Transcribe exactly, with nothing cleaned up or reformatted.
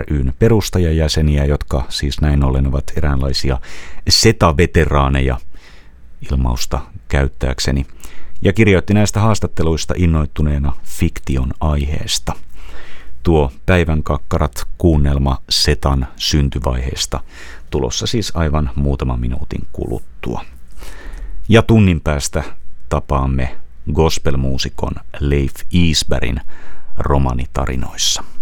ry:n perustajajäseniä, jotka siis näin ollen ovat eräänlaisia SETA-veteraaneja ilmausta käyttääkseni, ja kirjoitti näistä haastatteluista innoittuneena fiktion aiheesta. Tuo Päivän kakkarat -kuunnelma SETAn syntyvaiheesta tulossa siis aivan muutaman minuutin kuluttua. Ja tunnin päästä tapaamme gospelmuusikon Leif Isbergin romanitarinoissa.